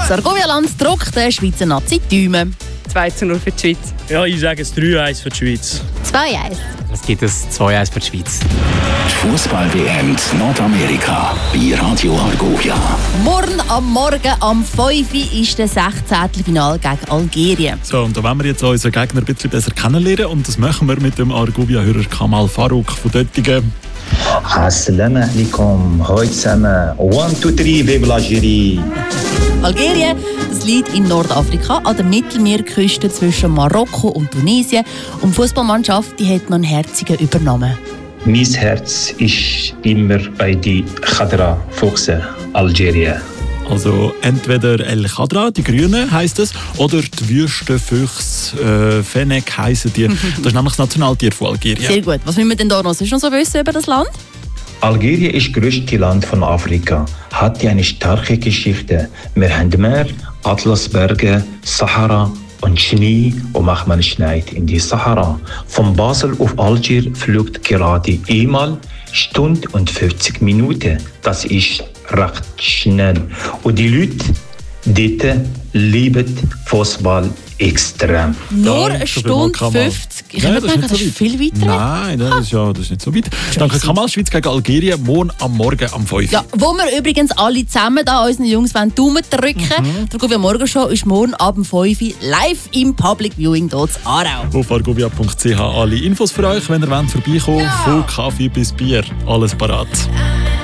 Das Argovia-Land drückt der Schweizer Nazi die Daumen. 2:0 für die Schweiz. Ja, ich sage es 3-1 für die Schweiz. 2-1. Es gibt ein 2-1 für die Schweiz. Die Fußball-WM in Nordamerika bei Radio Argovia. Morgen am 5 Uhr ist das 16. Finale gegen Algerien. So, und da wollen wir jetzt unseren Gegner ein bisschen besser kennenlernen. Und das machen wir mit dem Argovia-Hörer Kamal Farouk von Döttingen. Assalamu alaikum, heute zusammen. 1, 2, 3, vive l'Algérie. Algerien, das liegt in Nordafrika an der Mittelmeerküste zwischen Marokko und Tunesien. Und die Fußballmannschaft die hat noch einen herzigen übernommen. Mein Herz ist immer bei die Khadra Füchse, Algerien. Also entweder El Khadra, die Grünen heisst es, oder die Wüstenfüchse, Fennec heissen die. Das ist nämlich das Nationaltier von Algerien. Sehr gut. Was müssen wir denn da noch so wissen über das Land? Algerien ist das größte Land von Afrika, hat eine starke Geschichte. Wir haben Meer, Atlasberge, Sahara und Schnee und manchmal schneit in die Sahara. Von Basel auf Algier fliegt gerade einmal Stunde und 50 Minuten. Das ist recht schnell. Und die Leute dort lieben Fußball extrem. Nur eine Stunde 50. Ich habe gedacht, das ist viel weiter. Nein, das ist nicht so weit. Danke, Kamal. Schweiz gegen Algerien, morgen am Morgen am 5 Uhr. Ja, wo wir übrigens alle zusammen da unseren Jungs Daumen drücken. Der Argovia Morgenshow ist morgen ab 5 Uhr live im Public Viewing hier in Aarau. Auf argovia.ch alle Infos für euch, wenn ihr vorbeikommen wollt. Von Kaffee bis Bier. Alles parat.